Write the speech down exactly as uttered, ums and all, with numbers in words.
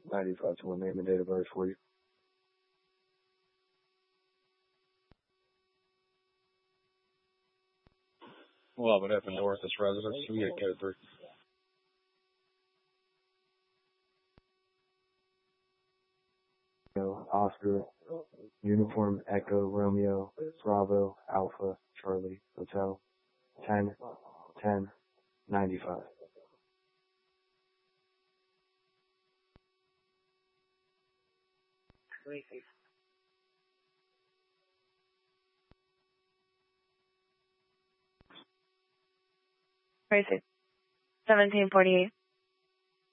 ninety-five to one name and date of birth for you. eleven F and North, this residence. We get code three. Oscar, Uniform, Echo, Romeo, Bravo, Alpha, Charlie, Hotel, ten, ten, ninety-five. Crazy. Crazy. seventeen forty-eight.